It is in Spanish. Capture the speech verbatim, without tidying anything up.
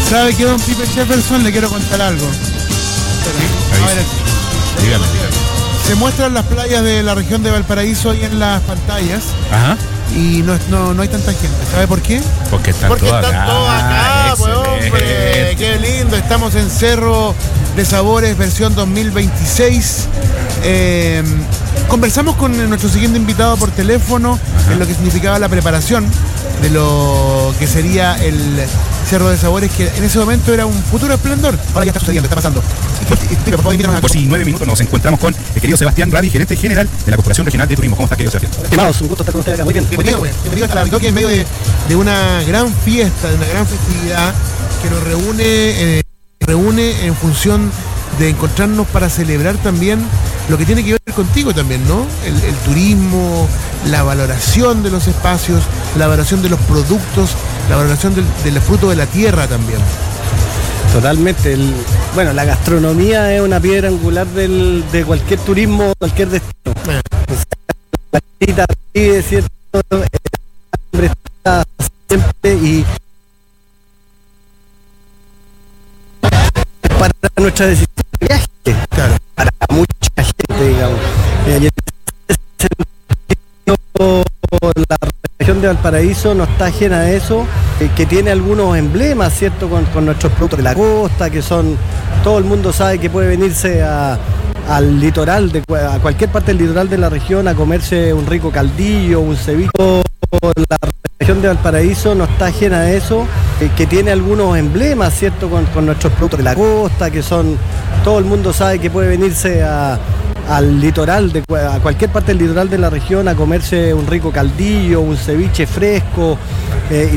¿Sabe qué, don Pipe Jefferson? Le quiero contar algo. Pero, a ver, dígame. Se muestran las playas de la región de Valparaíso ahí en las pantallas. Ajá. Y no, no, no hay tanta gente. ¿Sabe por qué? Porque están Porque todos están acá. todos acá, pues, hombre. Qué lindo. Estamos en Cerro de Sabores, versión dos mil veintiséis. Eh, conversamos con nuestro siguiente invitado por teléfono. Ajá. En lo que significaba la preparación de lo que sería el Cerro de Sabores, que en ese momento era un futuro esplendor. Ahora ya está sucediendo, está pasando. Por si nueve minutos nos encontramos con el querido Sebastián Radi, gerente general de la Corporación Regional de Turismo. ¿Cómo está, querido Sebastián? Estimados, un gusto estar con ustedes acá. Muy bien. Bienvenido, bienvenido hasta la Bariloche en medio de, de una gran fiesta, de una gran festividad que nos reúne, eh, reúne en función de encontrarnos para celebrar también lo que tiene que ver contigo también, ¿no? El, el turismo, la valoración de los espacios, la valoración de los productos, la valoración del, del fruto de la tierra también. Totalmente. El, bueno, la gastronomía es una piedra angular del, de cualquier turismo, cualquier destino. Ah. La cita es cierto, el hambre está siempre y para nuestra decisión de viaje, claro, para mucha gente, digamos. Eh, la región de Valparaíso no está ajena a eso, eh, que tiene algunos emblemas, ¿cierto? Con, con nuestros productos de la costa, que son, todo el mundo sabe que puede venirse a, al litoral, de, a cualquier parte del litoral de la región a comerse un rico caldillo, un ceviche. La región de Valparaíso no está ajena a eso, eh, que tiene algunos emblemas, ¿cierto? Con, con nuestros productos de la costa, que son, todo el mundo sabe que puede venirse a al litoral, de, a cualquier parte del litoral de la región a comerse un rico caldillo, un ceviche fresco, eh,